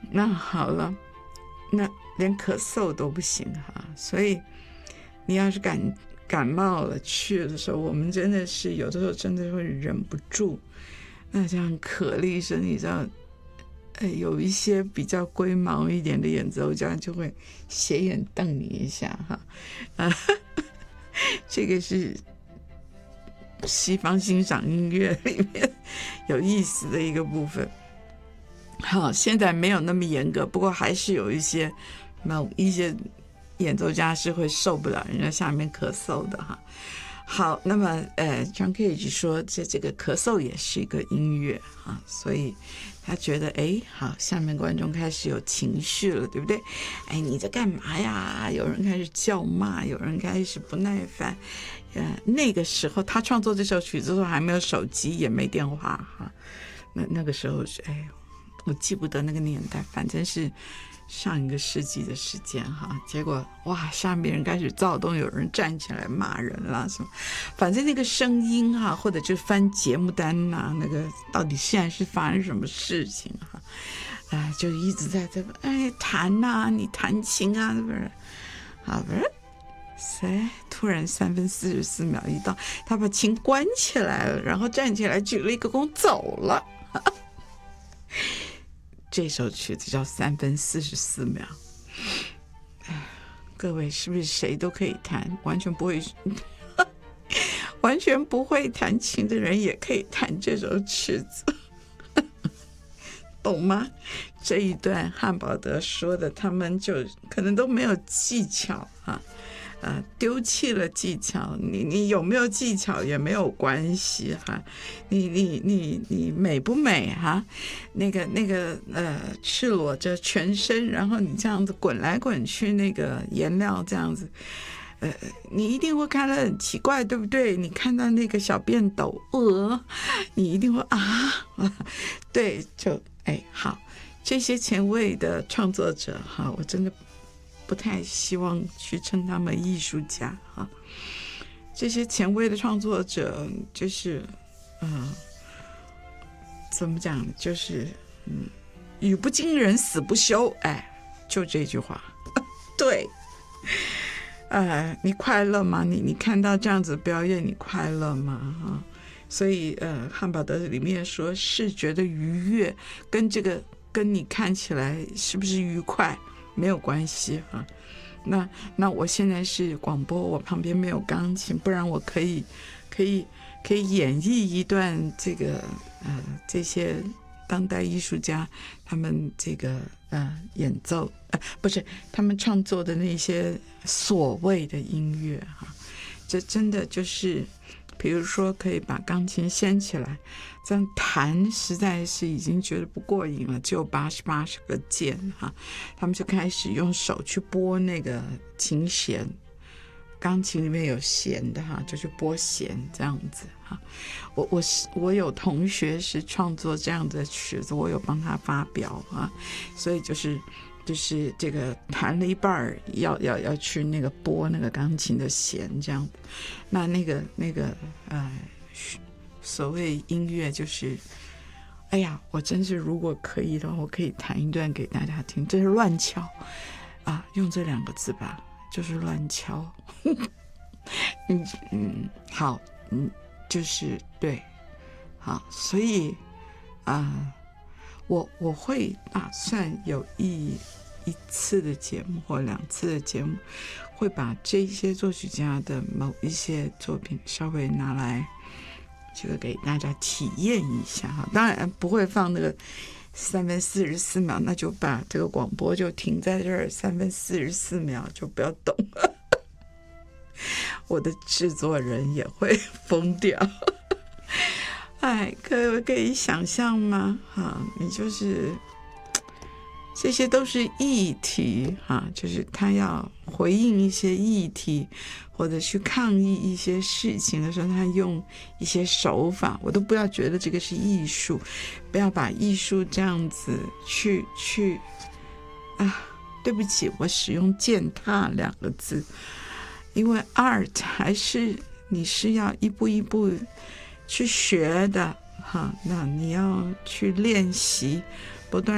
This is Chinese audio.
那好了，那连咳嗽都不行哈，所以你要是感冒了去的时候，我们真的是有的时候真的会忍不住，那这样咳了一声，你知道，有一些比较龟毛一点的演奏家就会斜眼瞪你一下哈，这个是西方欣赏音乐里面有意思的一个部分。好，现在没有那么严格，不过还是有一些演奏家是会受不了人家下面咳嗽的哈。好，那么John Cage 说这个咳嗽也是一个音乐啊，所以他觉得好，下面观众开始有情绪了，对不对？你在干嘛呀？有人开始叫骂，有人开始不耐烦。那个时候他创作这首曲子的时候还没有手机，也没电话哈。那个时候是我记不得那个年代，反正是上一个世纪的时间哈。结果哇，下面人开始躁动，有人站起来骂人啦什么，反正那个声音哈，或者就翻节目单呐，那个到底现在是发生什么事情哈？就一直在这个弹呐，你弹琴啊，不是？好，不是？谁突然3分44秒一到，他把琴关起来了，然后站起来鞠了一个躬走了。这首曲子叫3分44秒。各位是不是谁都可以弹？完全不会弹琴的人也可以弹这首曲子，懂吗？这一段汉堡德说的，他们就可能都没有技巧丢弃了技巧，你有没有技巧也没有关系哈，你美不美哈？那个赤裸着全身，然后你这样子滚来滚去，那个颜料这样子，你一定会看得很奇怪，对不对？你看到那个小便斗，你一定会对，就好，这些前卫的创作者哈，我真的不太希望去称他们艺术家哈。这些前卫的创作者就是怎么讲，就是语不惊人死不休，就这句话对，你快乐吗？你看到这样子表演你快乐吗？所以汉堡德里面说视觉的愉悦跟你看起来是不是愉快没有关系哈。那我现在是广播，我旁边没有钢琴，不然我可以演绎一段这些当代艺术家他们这个演奏不是他们创作的那些所谓的音乐哈。这真的就是比如说可以把钢琴掀起来这样弹，实在是已经觉得不过瘾了，只有88个键哈，他们就开始用手去拨那个琴弦，钢琴里面有弦的哈，就去拨弦这样子哈。我有同学是创作这样的曲子，我有帮他发表啊，所以就是这个弹了一半要去那个拨那个钢琴的弦这样。那个所谓音乐就是我真是如果可以的话，我可以弹一段给大家听，这是乱敲用这2个字吧，就是乱敲好，就是对，好，所以我会打算有一次的节目或2次的节目，会把这些作曲家的某一些作品稍微拿来这个给大家体验一下哈。当然不会放那个3分44秒，那就把这个广播就停在这儿，3分44秒就不要动了，我的制作人也会疯掉。各位可以想象吗？你就是这些都是议题就是他要回应一些议题或者去抗议一些事情的时候，他用一些手法，我都不要觉得这个是艺术，不要把艺术这样子去对不起，我使用践踏2个字，因为 art 还是你是要一步一步去学的那你要去练习，不断